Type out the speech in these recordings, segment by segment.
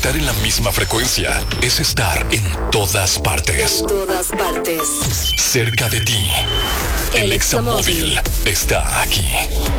Estar en la misma frecuencia es estar en todas partes. En todas partes. Cerca de ti. El Examóvil está aquí.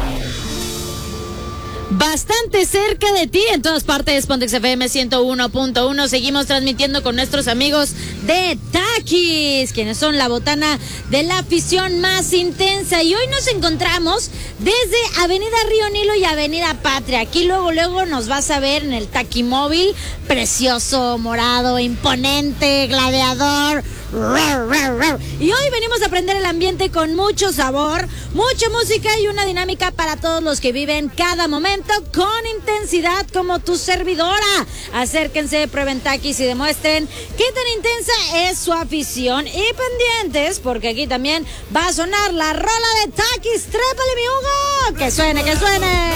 Bastante cerca de ti, en todas partes. Pontex FM 101.1. Seguimos transmitiendo con nuestros amigos de Takis, quienes son la botana de la afición más intensa. Y hoy nos encontramos desde Avenida Río Nilo y Avenida Patria. Aquí luego nos vas a ver en el Takimóvil, precioso, morado, imponente, gladiador. Y hoy venimos a prender el ambiente con mucho sabor, mucha música y una dinámica para todos los que viven cada momento con intensidad como tu servidora. Acérquense, prueben Takis y demuestren qué tan intensa es su afición. Y pendientes, porque aquí también va a sonar la rola de Takis. ¡Trépale, mi Hugo! ¡Que suene, que suene!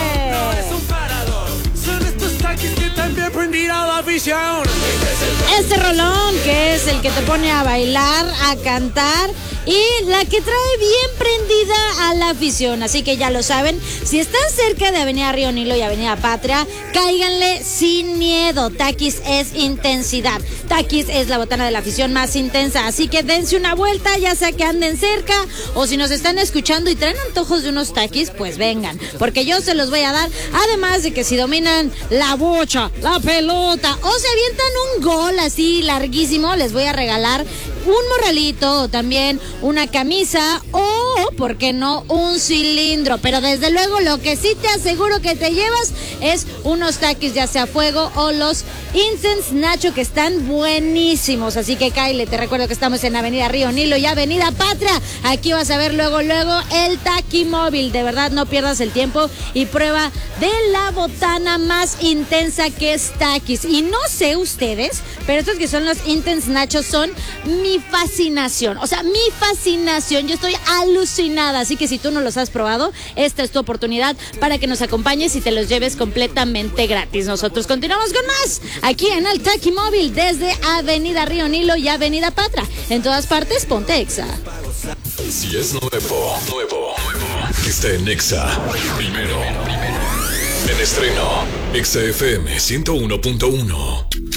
Son estos Takis que también prendieron la afición. Este rolón que es el que te pone a bailar, a cantar y la que trae bien prendida a la afición. Así que ya lo saben, si están cerca de Avenida Río Nilo y Avenida Patria, cáiganle sin miedo. Takis es intensidad. Takis es la botana de la afición más intensa. Así que dense una vuelta, ya sea que anden cerca o si nos están escuchando y traen antojos de unos Takis, pues vengan, porque yo se los voy a dar. Además de que si dominan la bocha, la pelota o se avientan un gol así larguísimo, les voy a regalar un morralito o también una camisa o, ¿por qué no?, un cilindro. Pero desde luego lo que sí te aseguro que te llevas es unos Takis, ya sea fuego o los Incense Nacho, que están buenísimos. Así que cáile, te recuerdo que estamos en Avenida Río Nilo y Avenida Patria. Aquí vas a ver luego el Takimóvil. De verdad, no pierdas el tiempo y prueba de la botana más intensa que es Takis. Y no sé ustedes, pero estos que son los Intense Nachos son mi fascinación. O sea, mi fascinación. Yo estoy alucinada. Así que si tú no los has probado, esta es tu oportunidad para que nos acompañes y te los lleves completamente gratis. Nosotros continuamos con más aquí en el Takimóvil desde Avenida Río Nilo y Avenida Patria. En todas partes, ponte Exa. Si es nuevo, está en Exa. Primero. En estreno, Exa FM 101.1.